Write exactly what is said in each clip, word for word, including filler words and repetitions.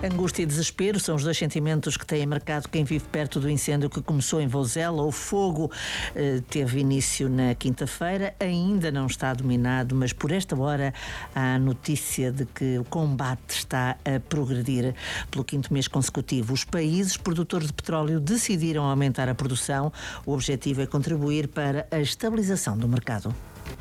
Angústia e desespero são os dois sentimentos que têm marcado quem vive perto do incêndio que começou em Vozela. O fogo eh, teve início na quinta-feira, ainda não está dominado, mas por esta hora há a notícia de que o combate está a progredir pelo quinto mês consecutivo. Os países produtores de petróleo decidiram aumentar a produção. O objetivo é contribuir para a estabilização do mercado.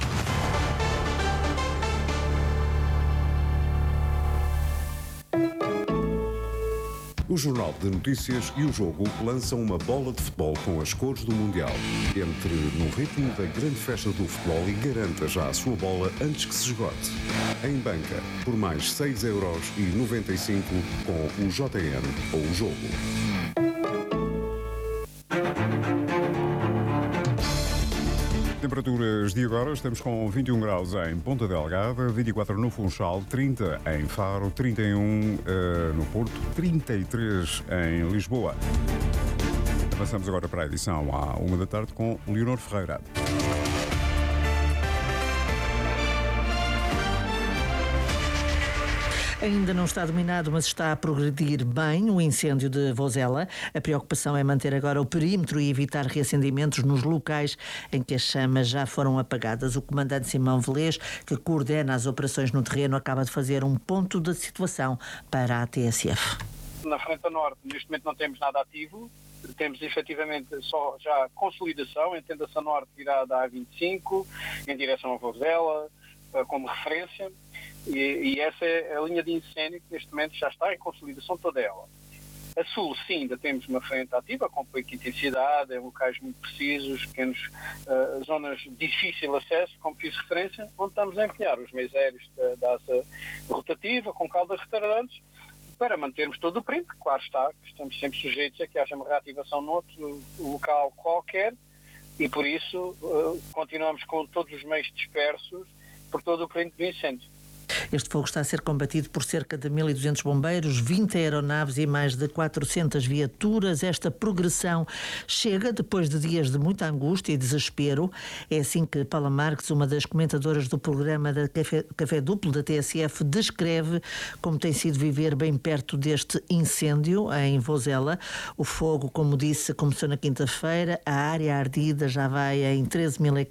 O Jornal de Notícias e o Jogo lançam uma bola de futebol com as cores do Mundial. Entre no ritmo da grande festa do futebol e garanta já a sua bola antes que se esgote. Em banca, por mais seis euros e noventa e cinco com o J N ou o Jogo. Temperaturas de agora, estamos com vinte e um graus em Ponta Delgada, vinte e quatro no Funchal, trinta em Faro, trinta e um uh, no Porto, trinta e três em Lisboa. Avançamos agora para a edição à uma da tarde com Leonor Ferreira. Ainda não está dominado, mas está a progredir bem o incêndio de Vozela. A preocupação é manter agora o perímetro e evitar reacendimentos nos locais em que as chamas já foram apagadas. O comandante Simão Velez, que coordena as operações no terreno, acaba de fazer um ponto de situação para a T S F. Na frente a norte, neste momento não temos nada ativo. Temos efetivamente só já consolidação, entenda-se a norte virada à A vinte e cinco, em direção a Vozela, como referência. E, e essa é a linha de incêndio que neste momento já está em consolidação toda ela. A sul, sim, ainda temos uma frente ativa, com pouca intensidade, em locais muito precisos, pequenos, uh, zonas de difícil acesso, como fiz referência, onde estamos a empenhar os meios aéreos da, da asa rotativa, com caudas retardantes, para mantermos todo o perímetro. Claro está, que estamos sempre sujeitos a que haja uma reativação noutro local qualquer, e por isso uh, continuamos com todos os meios dispersos por todo o perímetro do incêndio. Este fogo está a ser combatido por cerca de mil e duzentos bombeiros, vinte aeronaves e mais de quatrocentas viaturas. Esta progressão chega depois de dias de muita angústia e desespero. É assim que Paula Marques, uma das comentadoras do programa da Café, Café Duplo da T S F, descreve como tem sido viver bem perto deste incêndio em Vozela. O fogo, como disse, começou na quinta-feira. A área ardida já vai em treze mil